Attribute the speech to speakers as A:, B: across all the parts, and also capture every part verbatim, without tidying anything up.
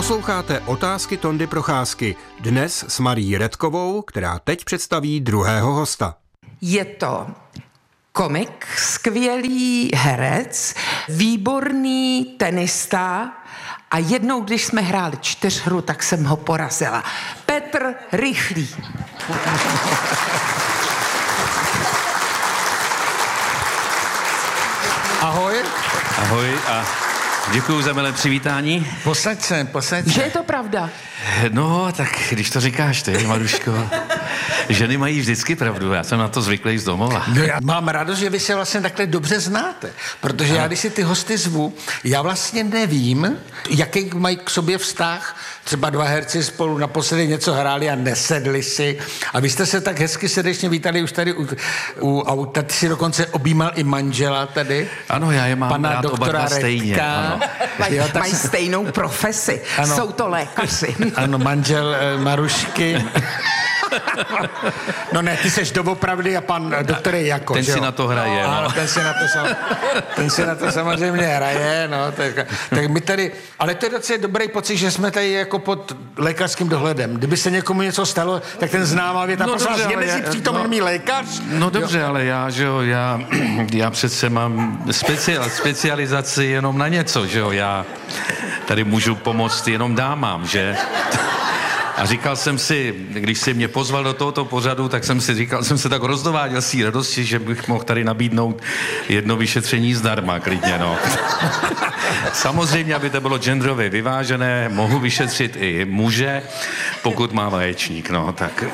A: Posloucháte Otázky Tondy Procházky. Dnes s Marií Redkovou, která teď představí druhého hosta.
B: Je to komik, skvělý herec, výborný tenista a jednou, když jsme hráli čtyřhru, tak jsem ho porazila. Petr Rychlý.
C: Ahoj.
D: Ahoj a děkuju za milé přivítání.
C: Posaď se, posaď se.
B: Že je to pravda?
D: No, tak když to říkáš ty, Maruško, ženy mají vždycky pravdu, já jsem na to zvyklý z domova.
C: No, já mám radost, že vy se vlastně takhle dobře znáte, protože já, když si ty hosty zvu, já vlastně nevím, jaký mají k sobě vztah. Třeba dva herci spolu naposledy něco hráli a nesedli si. A vy jste se tak hezky srdečně vítali už tady u, u auta. Ty si dokonce objímal i manžela tady.
D: Ano, já je mám
C: pana
D: rád oba dva stejně. Ano.
B: Mají
C: Jo, tak
B: maj
C: se...
B: stejnou profesi.
C: Ano.
B: Jsou to lékaři.
C: Ano, manžel eh, Marušky. No ne, ty seš doopravdy a pan doktor je jako,
D: Ten
C: že
D: si
C: jo?
D: na to hraje,
C: No,
D: no.
C: ano, ten si na to, sam, ten si na to samozřejmě hraje, no. Tak, tak my tady, ale to je docela dobrý pocit, že jsme tady jako pod lékařským dohledem. Kdyby se někomu něco stalo, tak ten známá věta,
D: No,
C: prosím vás,
D: dobře,
C: je
D: ale
C: mezi
D: já-
C: přítomnými
D: no.
C: lékař?
D: No dobře, jo. Ale já, že jo, já, já přece mám speciál, specializaci jenom na něco, že jo, já tady můžu pomoct jenom dámám, že? A říkal jsem si, když jsi mě pozval do tohoto pořadu, tak jsem si říkal, jsem se tak rozdováděl si radosti, že bych mohl tady nabídnout jedno vyšetření zdarma, klidně, no. Samozřejmě, aby to bylo genderově vyvážené, mohu vyšetřit i muže, pokud má vaječník, no, tak...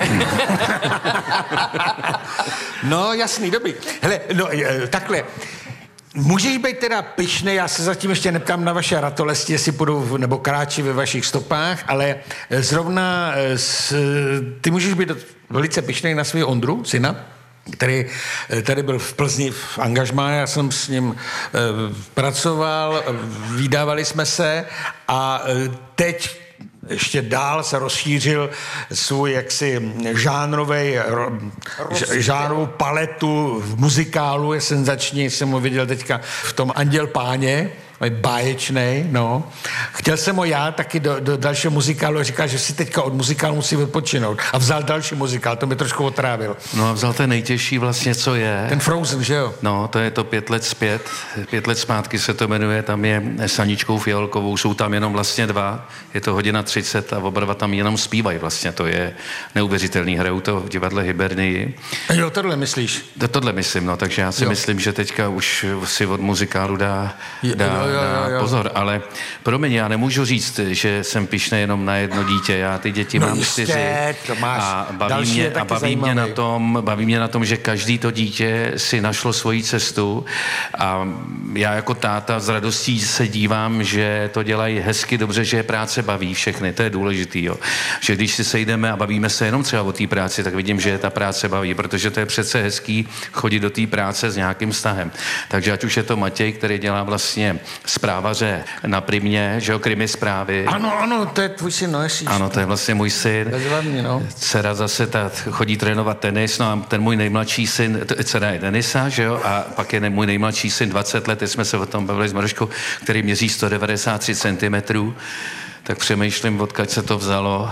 C: No jasný, dobrý. Hele, no eh, takhle. Můžeš být teda pyšnej, já se zatím ještě neptám na vaše ratolesti, jestli půjdou nebo kráčí ve vašich stopách, ale zrovna s, ty můžeš být velice pyšnej na svého Ondru, syna, který tady byl v Plzni v angažmá, já jsem s ním e, pracoval, vydávali jsme se a e, teď ještě dál se rozšířil svůj jaksi žánrovej, žánrovou paletu v muzikálu, je senzační, jsem ho viděl teďka v tom Anděl páně, báječnej, no. Chtěl jsem ho já taky do, do dalšího muzikálu a říkal, že si teďka od muzikálu musí vypočinout. A vzal další muzikál, to mě trošku otrávil.
D: No a vzal ten nejtěžší vlastně, co je.
C: Ten Frozen, že jo?
D: No, to je to pět let zpět, pět let zpátky se to jmenuje, tam je s Aničkou Fialkovou, jsou tam jenom vlastně dva, je to hodina třicet a oba dva tam jenom zpívají vlastně, to je neuvěřitelný, hrajou to v divadle Hybernii.
C: Jo, tohle myslíš?
D: To, tohle myslím, no, takže já si
C: Jo.
D: myslím, že teďka už si od muzikálu dá, dá,
C: Jo, jo, jo,
D: dá
C: jo.
D: pozor, ale promiň, já nemůžu říct, že jsem pyšnej jenom na jedno dítě, já ty děti
C: No
D: mám
C: jistě,
D: čtyři
C: to máš.
D: a baví,
C: Další je
D: mě, a
C: taky
D: baví mě
C: zajímavý.
D: na tom, baví mě na tom, že každý to dítě si našlo svoji cestu a já jako táta s radostí se dívám, že to dělají hezky, dobře, že je práce baví všechny, to je důležitý, jo. Že když si sejdeme a bavíme se jenom třeba o té práci, tak vidím, že je ta práce baví, protože to je přece hezký chodit do té práce s nějakým vztahem. Takže ať už je to Matěj, který dělá vlastně zprávaře na Primě, že jo, krimi zprávy.
C: Ano, ano, to je tvůj syn, no jestli.
D: Ano, to je vlastně můj syn.
C: Bezvadný, no.
D: Dcera zase ta chodí trénovat tenis, no a ten můj nejmladší syn, t- dcera je tenisa, že jo, a pak je ne, můj nejmladší syn dvacet let, teď jsme se o tom bavili s Maruškou, který měří sto devadesát tři centimetrů, tak přemýšlím, odkud se to vzalo.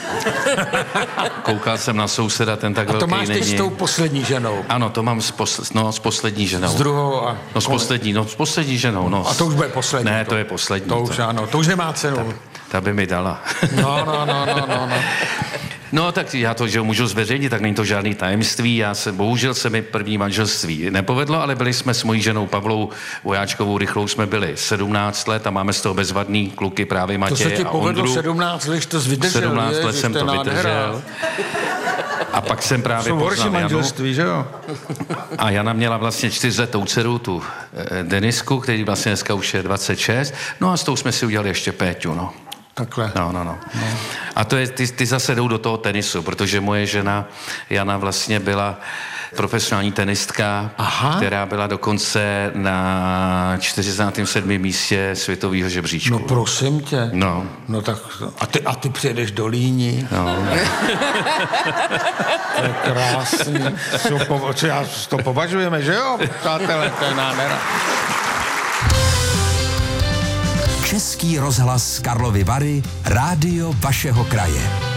D: Koukal jsem na souseda, ten tak
C: A to
D: velký
C: máš teď
D: není.
C: s tou poslední ženou.
D: Ano, to mám s, posl- no, s poslední ženou.
C: S druhou a...
D: No s poslední, no s poslední ženou, no.
C: A to už bude poslední.
D: Ne, to je poslední.
C: To už ano, to už nemá cenu.
D: Ta by mi dala.
C: No, no, no, no, no, no.
D: No, tak já to, že můžu zveřejnit, tak není to žádný tajemství. Já se, bohužel se mi první manželství nepovedlo, ale byli jsme s mojí ženou Pavlou Vojáčkovou Rychlou, jsme byli sedmnáct let a máme z toho bezvadný kluky právě
C: To
D: Matěje
C: se ti
D: a
C: povedlo
D: Ondru.
C: sedmnáct let, to jsi vydržel.
D: sedmnáct let
C: ježiš,
D: jsem
C: je
D: to
C: nádhera.
D: vydržel. A pak jsem právě
C: Jsou horší
D: poznal Janu.
C: manželství, že jo?
D: A Jana měla vlastně čtyřletou dceru, tu eh, Denisku, který vlastně dneska už je dvacet šest. No a s tou jsme si udělali ještě Péťu, no.
C: Takhle.
D: No, no, no. no. A to je, ty, ty zase jdou do toho tenisu, protože moje žena Jana vlastně byla profesionální tenistka,
C: Aha.
D: která byla dokonce na čtyřicátém sedmém místě světového žebříčku.
C: No prosím tě.
D: No.
C: No tak, a ty, a ty přijedeš do Líní.
D: No.
C: To je krásný. To, po, co já, to považujeme, že jo, přátelé, to je nádhera.
E: Český rozhlas Karlovy Vary, rádio vašeho kraje.